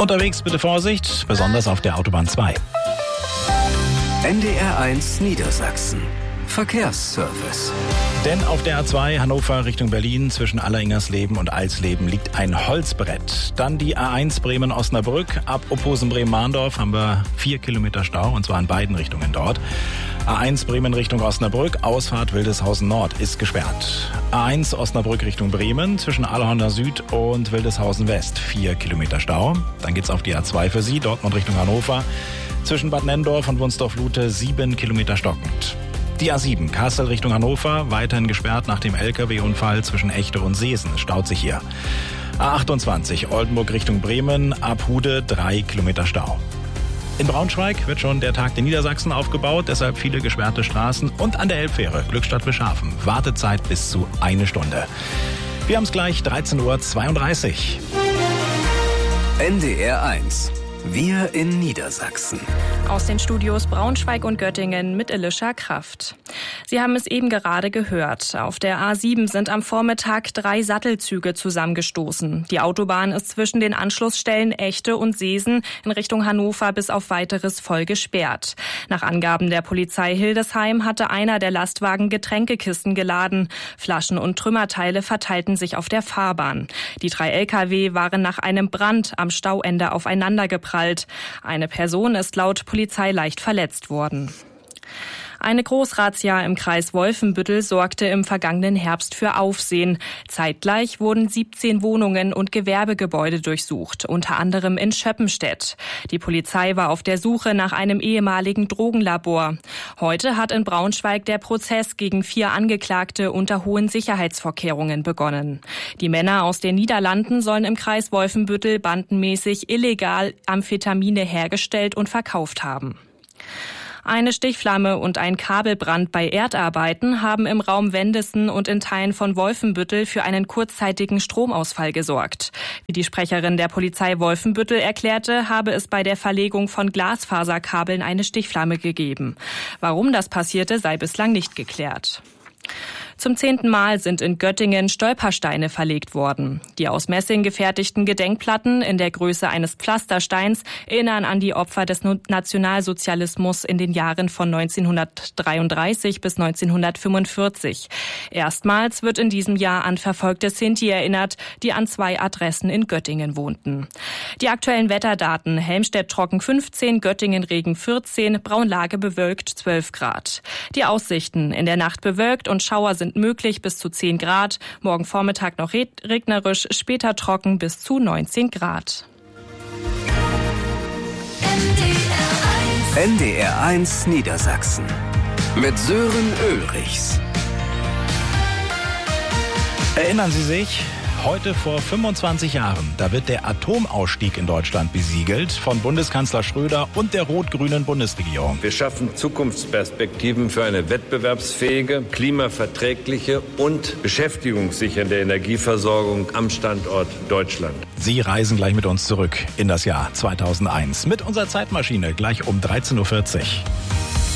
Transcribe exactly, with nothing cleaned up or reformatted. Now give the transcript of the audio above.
Unterwegs bitte Vorsicht, besonders auf der Autobahn zwei. N D R eins Niedersachsen. Verkehrsservice. Denn auf der A zwei Hannover Richtung Berlin zwischen Alleringersleben und Alsleben liegt ein Holzbrett. Dann die A eins Bremen-Osnabrück. Ab Opposen-Bremen-Mahndorf haben wir vier Kilometer Stau, und zwar in beiden Richtungen dort. A eins Bremen Richtung Osnabrück, Ausfahrt Wildeshausen Nord ist gesperrt. A eins Osnabrück Richtung Bremen zwischen Allerhorner Süd und Wildeshausen West, vier Kilometer Stau. Dann geht's auf die A zwei für Sie, Dortmund Richtung Hannover. Zwischen Bad Nenndorf und Wunsdorf-Lute sieben Kilometer stockend. Die A sieben, Kassel Richtung Hannover, weiterhin gesperrt nach dem L K W-Unfall zwischen Echte und Seesen, staut sich hier. A achtundzwanzig, Oldenburg Richtung Bremen, ab Hude drei Kilometer Stau. In Braunschweig wird schon der Tag der Niedersachsen aufgebaut, deshalb viele gesperrte Straßen. Und an der Elbfähre, Glückstadt-Bischhafen, Wartezeit bis zu eine Stunde. Wir haben es gleich, dreizehn Uhr zweiunddreißig. N D R eins. Wir in Niedersachsen. Aus den Studios Braunschweig und Göttingen mit Elisha Kraft. Sie haben es eben gerade gehört. Auf der A sieben sind am Vormittag drei Sattelzüge zusammengestoßen. Die Autobahn ist zwischen den Anschlussstellen Echte und Seesen in Richtung Hannover bis auf Weiteres voll gesperrt. Nach Angaben der Polizei Hildesheim hatte einer der Lastwagen Getränkekisten geladen. Flaschen und Trümmerteile verteilten sich auf der Fahrbahn. Die drei L K W waren nach einem Brand am Stauende aufeinandergeprallt. Eine Person ist laut Polizei leicht verletzt worden. Eine Großrazzia im Kreis Wolfenbüttel sorgte im vergangenen Herbst für Aufsehen. Zeitgleich wurden siebzehn Wohnungen und Gewerbegebäude durchsucht, unter anderem in Schöppenstedt. Die Polizei war auf der Suche nach einem ehemaligen Drogenlabor. Heute hat in Braunschweig der Prozess gegen vier Angeklagte unter hohen Sicherheitsvorkehrungen begonnen. Die Männer aus den Niederlanden sollen im Kreis Wolfenbüttel bandenmäßig illegal Amphetamine hergestellt und verkauft haben. Eine Stichflamme und ein Kabelbrand bei Erdarbeiten haben im Raum Wendessen und in Teilen von Wolfenbüttel für einen kurzzeitigen Stromausfall gesorgt. Wie die Sprecherin der Polizei Wolfenbüttel erklärte, habe es bei der Verlegung von Glasfaserkabeln eine Stichflamme gegeben. Warum das passierte, sei bislang nicht geklärt. Zum zehnten Mal sind in Göttingen Stolpersteine verlegt worden. Die aus Messing gefertigten Gedenkplatten in der Größe eines Pflastersteins erinnern an die Opfer des Nationalsozialismus in den Jahren von neunzehnhundertdreiunddreißig bis neunzehnhundertfünfundvierzig. Erstmals wird in diesem Jahr an verfolgte Sinti erinnert, die an zwei Adressen in Göttingen wohnten. Die aktuellen Wetterdaten: Helmstedt trocken fünfzehn, Göttingen Regen vierzehn, Braunlage bewölkt zwölf Grad. Die Aussichten: in der Nacht bewölkt und Schauer sind möglich bis zu zehn Grad. Morgen Vormittag noch regnerisch, später trocken bis zu neunzehn Grad. N D R eins Niedersachsen mit Sören Ulrichs. Erinnern Sie sich? Heute vor fünfundzwanzig Jahren, da wird der Atomausstieg in Deutschland besiegelt von Bundeskanzler Schröder und der rot-grünen Bundesregierung. Wir schaffen Zukunftsperspektiven für eine wettbewerbsfähige, klimaverträgliche und beschäftigungssichernde Energieversorgung am Standort Deutschland. Sie reisen gleich mit uns zurück in das Jahr zweitausendeins mit unserer Zeitmaschine gleich um dreizehn Uhr vierzig.